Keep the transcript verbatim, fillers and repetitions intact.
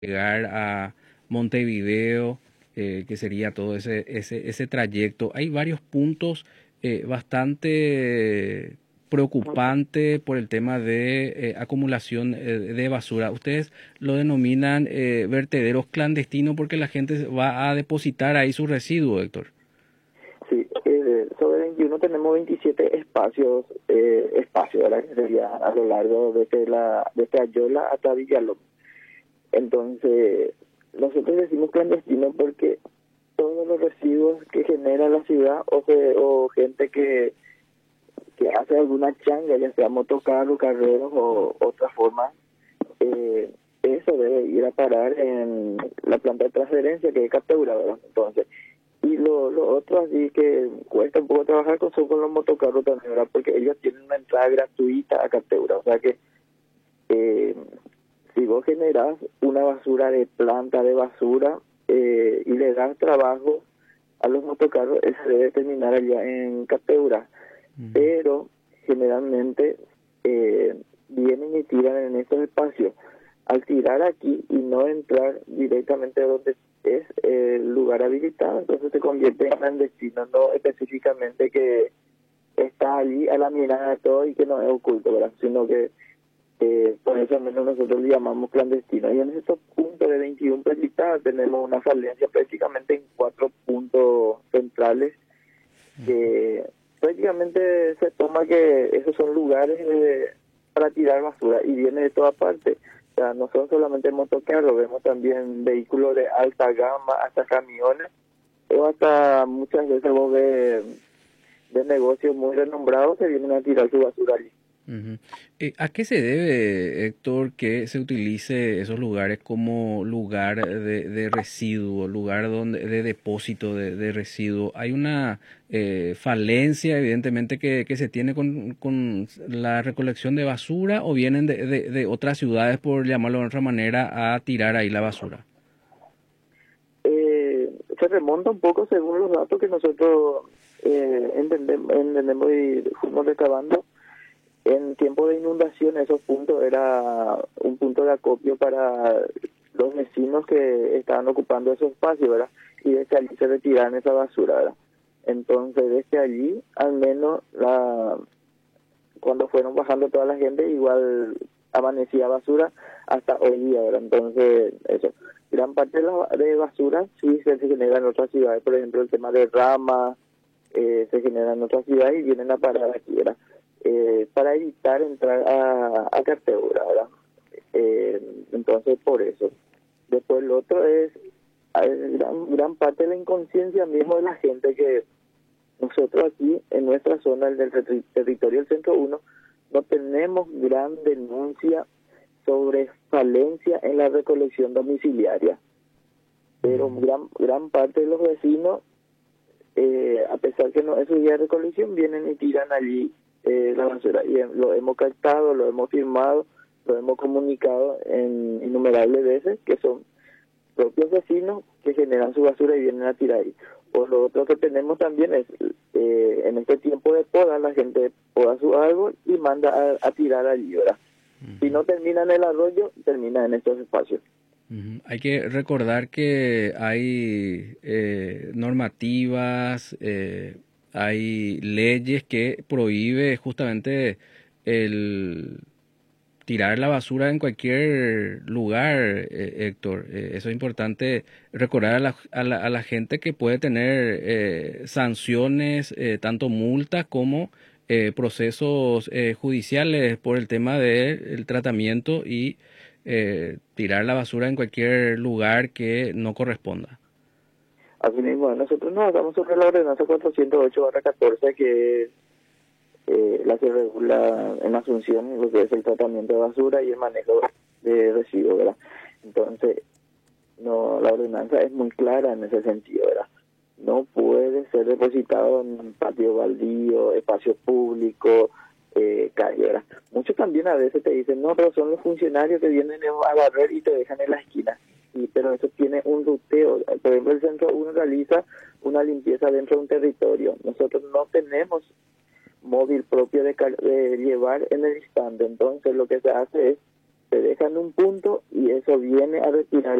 llegar a Montevideo, eh, que sería todo ese, ese, ese trayecto. Hay varios puntos eh, bastante preocupantes por el tema de eh, acumulación eh, de basura. Ustedes lo denominan eh, vertederos clandestinos porque la gente va a depositar ahí su residuo, Héctor. Sí, eh, sobre veintiuno tenemos veintisiete espacios, eh, espacios, ¿verdad? Que sería a lo largo desde la desde Ayola hasta Villalobos. Entonces, nosotros decimos clandestino porque todos los residuos que genera la ciudad o, se, o gente que, que hace alguna changa, ya sea motocarro, carreros o otra forma, eh, eso debe ir a parar en la planta de transferencia que es captura, ¿verdad? Entonces, y lo, lo otro así que cuesta un poco trabajar con son con los motocarros también, ¿verdad? Porque ellos tienen una entrada gratuita a captura, o sea que eh, si vos generás una basura de planta de basura eh, y le das trabajo a los motocarros, eso debe terminar allá en captura. Mm. Pero generalmente eh, vienen y tiran en estos espacios. Al tirar aquí y no entrar directamente donde es el lugar habilitado, entonces se convierte en clandestino, no específicamente que está allí a la mirada de todo y que no es oculto, ¿verdad? Sino que eh, por eso al menos nosotros le llamamos clandestino. Y en estos puntos de veintiún precisados tenemos una falencia prácticamente en cuatro puntos centrales que prácticamente se toma que esos son lugares eh, para tirar basura y viene de toda parte. O sea, no son solamente motocarros, vemos también vehículos de alta gama, hasta camiones, o hasta muchas veces vos ves de negocios muy renombrados que vienen a tirar su basura allí. Ujú. Eh, ¿a qué se debe, Héctor, que se utilice esos lugares como lugar de, de residuo, lugar donde, de depósito de, de residuo? ¿Hay una eh, falencia, evidentemente, que, que se tiene con, con la recolección de basura o vienen de, de, de otras ciudades, por llamarlo de otra manera, a tirar ahí la basura? Eh, se remonta un poco según los datos que nosotros eh, entendemos, entendemos y fuimos recabando. En tiempo de inundación esos puntos era un punto de acopio para los vecinos que estaban ocupando esos espacios, ¿verdad? Y desde allí se retiraban esa basura, ¿verdad? Entonces desde allí, al menos la cuando fueron bajando toda la gente, igual amanecía basura hasta hoy día, ¿verdad? Entonces, eso. Gran parte de la de basura sí se genera en otras ciudades, por ejemplo, el tema de ramas eh, se genera en otras ciudades y vienen a parar aquí, ¿verdad? Eh, para evitar entrar a, a Cartegura, ¿verdad? Eh, entonces, por eso. Después, lo otro es hay gran, gran parte de la inconsciencia mismo de la gente que nosotros aquí, en nuestra zona, el del terri- territorio del Centro uno, no tenemos gran denuncia sobre falencia en la recolección domiciliaria. Pero Ujú. gran gran parte de los vecinos, eh, a pesar que no es su día de recolección, vienen y tiran allí eh, la basura. Y eh, lo hemos captado, lo hemos firmado, lo hemos comunicado en innumerables veces, que son propios vecinos que generan su basura y vienen a tirar ahí. O lo otro que tenemos también es, eh, en este tiempo de poda, la gente poda su árbol y manda a, a tirar allí, ¿verdad? Si Ujú. no termina en el arroyo, termina en estos espacios. Ujú. Hay que recordar que hay eh, normativas, eh, hay leyes que prohíbe justamente el tirar la basura en cualquier lugar, eh, Héctor. Eh, eso es importante recordar a la, a la, a la gente que puede tener eh, sanciones, eh, tanto multas como eh, procesos eh, judiciales por el tema del tratamiento y eh, tirar la basura en cualquier lugar que no corresponda. Asimismo, nosotros nos basamos sobre la ordenanza cuatrocientos ocho barra catorce, que es eh, la que regula en Asunción lo que es el tratamiento de basura y el manejo de residuos, ¿verdad? Entonces, no, la ordenanza es muy clara en ese sentido, ¿verdad? No puede ser depositado en patio baldío, espacio público, eh, calle, ¿verdad? Muchos también a veces te dicen, no, pero son los funcionarios que vienen a barrer y te dejan en la esquina. Sí, pero eso tiene un ruteo. Por ejemplo, el centro uno realiza una limpieza dentro de un territorio. Nosotros no tenemos móvil propio de, car- de llevar en el instante. Entonces, lo que se hace es se deja en un punto y eso viene a retirar